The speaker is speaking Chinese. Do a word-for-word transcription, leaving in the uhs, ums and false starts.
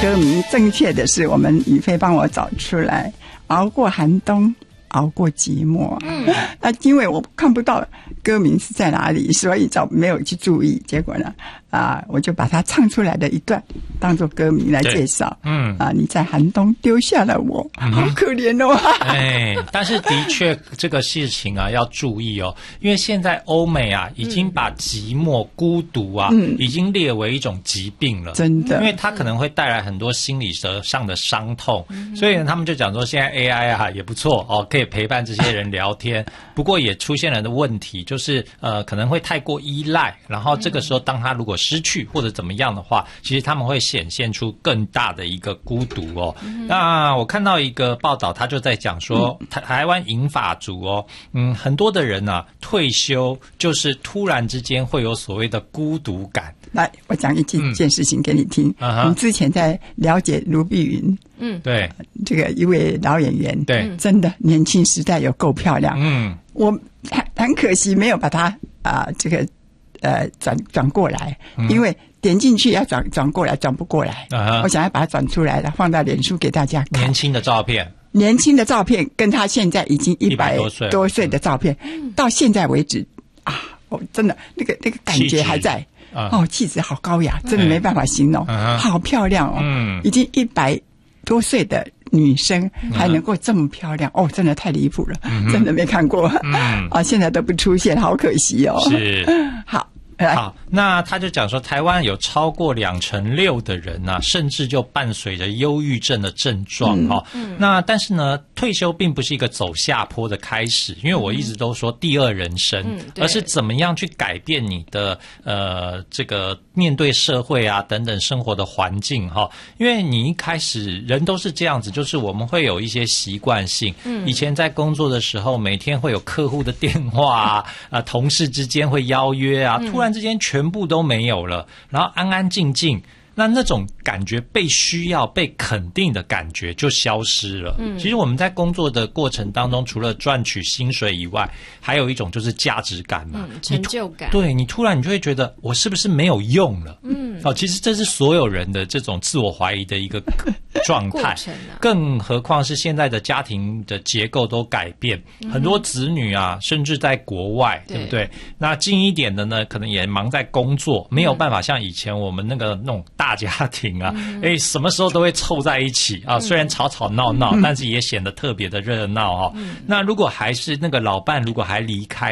歌名正确的是我们宇飞帮我找出来，熬过寒冬，熬过寂寞。嗯，那因为我看不到歌名是在哪里，所以找没有去注意，结果呢，啊，我就把它唱出来的一段当做歌名来介绍。嗯，啊，你在寒冬丢下了我，嗯、好可怜哦。 哎，但是的确这个事情啊要注意哦，因为现在欧美啊已经把寂寞、孤独啊、嗯、已经列为一种疾病了， 真的， 因为它可能会带来很多心理上的伤痛，嗯、所以呢，他们就讲说现在 A I 啊也不错哦，可以陪伴这些人聊天，不过也出现了的问题。就是呃可能会太过依赖，然后这个时候当他如果失去或者怎么样的话，其实他们会显现出更大的一个孤独哦。嗯、那我看到一个报道，他就在讲说，台台湾银发族哦，嗯，很多的人啊退休就是突然之间会有所谓的孤独感。 来，我讲一件件事情给你听。嗯、你之前在了解卢碧云， 嗯，对， 这个一位老演员， 对， 真的年轻时代有够漂亮。嗯，我很很可惜没有把它啊、呃、这个呃转转过来，嗯、因为点进去要转转过来转不过来。啊、我想要把它转出来了，放到脸书给大家看。 年轻的照片， 年轻的照片跟他现在已经一百多岁的照片，嗯、到现在为止啊，我真的那个那个感觉还在。哦，气质好高雅，真的没办法形容，嗯、好漂亮哦！嗯、已经一百多岁的女生还能够这么漂亮，嗯、哦，真的太离谱了，嗯、真的没看过。嗯、啊，现在都不出现，好可惜哦。 是， 好。 好，那他就讲说，台湾有超过两成六的人啊，甚至就伴随着忧郁症的症状哈、嗯哦。那但是呢，退休并不是一个走下坡的开始，因为我一直都说第二人生，嗯、而是怎么样去改变你的呃这个面对社会啊等等生活的环境哈、哦。因为你一开始人都是这样子，就是我们会有一些习惯性，嗯、以前在工作的时候，每天会有客户的电话啊，啊同事之间会邀约啊，突然之间全部都没有了，然后安安静静，那那种感觉被需要被肯定的感觉就消失了。嗯，其实我们在工作的过程当中，除了赚取薪水以外，还有一种就是价值感嘛， 嗯、成就感。 对，你突然你就会觉得我是不是没有用了？嗯，哦，其实这是所有人的这种自我怀疑的一个状态，啊、更何况是现在的家庭的结构都改变，嗯、很多子女啊，甚至在国外，对, 对不对？那近一点的呢，可能也忙在工作，没有办法像以前我们那个那种大家庭啊，嗯、诶什么时候都会凑在一起啊，嗯、虽然吵吵闹闹，嗯、但是也显得特别的热闹哈、哦。嗯、那如果还是那个老伴，如果还离开